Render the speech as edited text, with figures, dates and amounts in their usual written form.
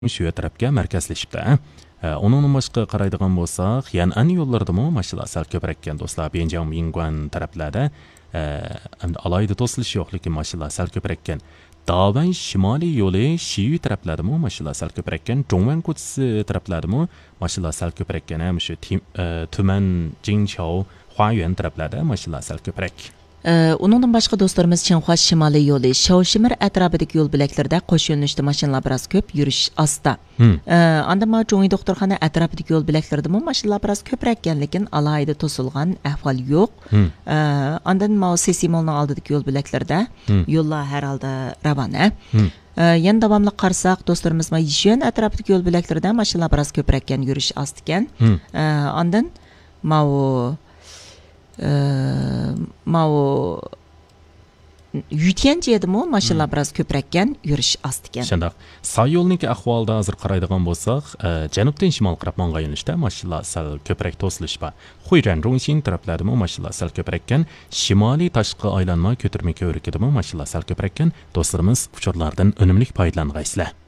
shu tarafga markazlashibdi. Onun başqa qaraydigan bolsaq, Yan'an yo'llaridami mashina sal ko'proq ekan do'stlar. Bianjiang Yingguan taraflarda alayda to'silish yo'q, lekin mashina sal ko'proq ekan. Davan shimoliy yo'li Shiyu taraflardami mashina sal ko'proq ekan. Zhongwan ko'chasi taraflardami mashina sal ko'proq ekan. Ham shu Tuman, Jingqiao, Huayuan taraflarda mashina sal ko'proq. Uningdan boshqa do'stlarimiz Chinhua shimoliy yo'li, Shaoximir atrofidagi yo'l belaklarida qo'sh yo'nalishda mashinalar biroz ko'p, yurish asta. Anda ma Zhongyi doktorxona atrofidagi yo'l belaklarida mashinalar biroz ko'proq ekan, lekin alohida to'silgan ahvol yo'q. Andan ma Sesimolning oldidagi yo'l belaklarida yo'llar har holda ravona. Yana davomli qarsak, do'stlarimiz ma Yishuan atrofidagi yo'l belaklarida mashinalar biroz ko'proq ekan, yurish asta ekan. Andan ma Yutianjiyadimi mashinalar biroz ko'proq ekan, yurish asta ekan. Shundoq. Sağ yo'lniki ahvolda hozir qaraydigan bo'lsak, janubdan shimol qarab manga yo'nalishda mashinalar sal ko'proq to'silish bor. Xuyran Rongxin taraflardami mashinalar sal ko'proq ekan, shimoliy tashqi aylanma ko'tirma ko'rikidami mashinalar sal ko'proq ekan. Do'stlarimiz, uchurlardan unumli foydalang'aysizlar.